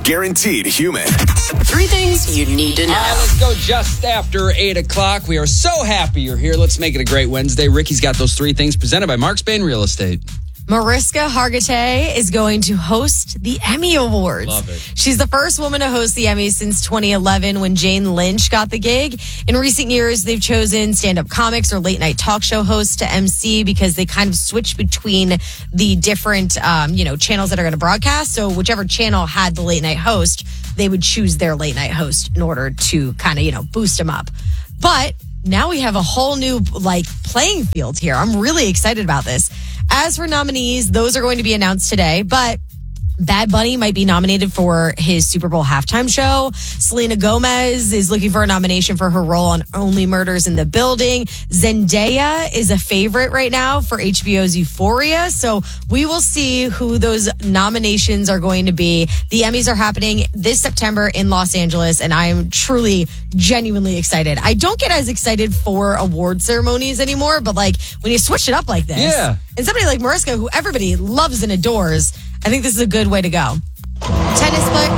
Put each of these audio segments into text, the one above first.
Guaranteed human. 3 things you need to know. Let's go just after 8 o'clock. We are so happy you're here. Let's make it a great Wednesday. Ricky's got those 3 things presented by Mark Spain Real Estate. Mariska Hargitay is going to host the Emmy Awards. Love it. She's the first woman to host the Emmys since 2011 when Jane Lynch got the gig. In recent years, they've chosen stand-up comics or late-night talk show hosts to MC because they kind of switch between the different, channels that are going to broadcast. So whichever channel had the late-night host, they would choose their late-night host in order to kind of, boost them up. But now we have a whole new, playing field here. I'm really excited about this. As for nominees, those are going to be announced today, but Bad Bunny might be nominated for his Super Bowl halftime show. Selena Gomez is looking for a nomination for her role on Only Murders in the Building. Zendaya is a favorite right now for HBO's Euphoria. So we will see who those nominations are going to be. The Emmys are happening this September in Los Angeles, and I am truly, genuinely excited. I don't get as excited for award ceremonies anymore, but when you switch it up like this, yeah. And somebody like Mariska, who everybody loves and adores, I think this is a good way to go. Tennis player.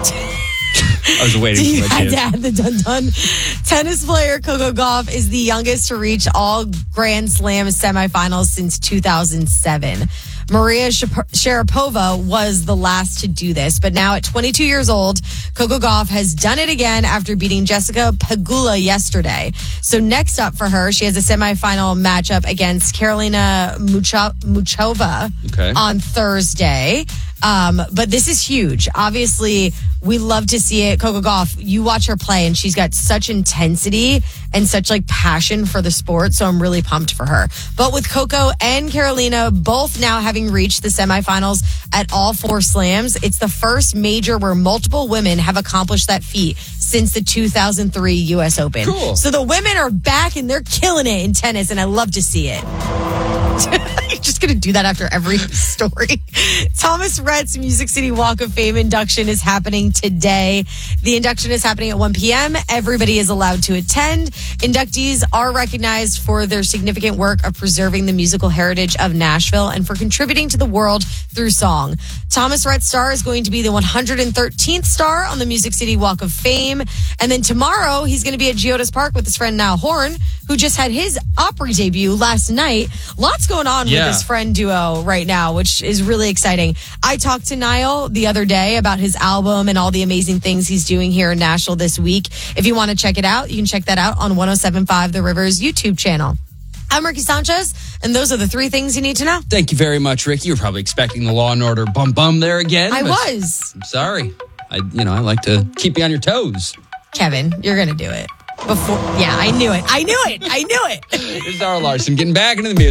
I was waiting for my chance. I had the dun-dun. Tennis player Coco Gauff is the youngest to reach all Grand Slam semifinals since 2007. Maria Sharapova was the last to do this, but now at 22 years old, Coco Gauff has done it again after beating Jessica Pegula yesterday. So next up for her, she has a semifinal matchup against Karolina Muchova on Thursday. But this is huge. Obviously, we love to see it. Coco Gauff, you watch her play, and she's got such intensity and such passion for the sport. So I'm really pumped for her. But with Coco and Carolina both now having reached the semifinals at all 4 slams, it's the first major where multiple women have accomplished that feat since the 2003 U.S. Open. Cool. So the women are back and they're killing it in tennis, and I love to see it. You're just going to do that after every story. Thomas Rhett's Music City Walk of Fame induction is happening today. The induction is happening at 1 p.m. Everybody is allowed to attend. Inductees are recognized for their significant work of preserving the musical heritage of Nashville and for contributing to the world through song. Thomas Rhett's star is going to be the 113th star on the Music City Walk of Fame. And then tomorrow, he's going to be at Geodis Park with his friend Niall Horan, who just had his Opry debut last night. Lots going on with his friend duo right now, which is really exciting. I talked to Niall the other day about his album and all the amazing things he's doing here in Nashville this week. If you want to check it out, you can check that out on 107.5 The River's YouTube channel. I'm Ricky Sanchez, and those are the 3 things you need to know. Thank you very much, Ricky. You were probably expecting the Law and Order bum there again. I was. I'm sorry. I like to keep you on your toes. Kevin, you're going to do it. I knew it. Here's Zara Larson getting back into the music.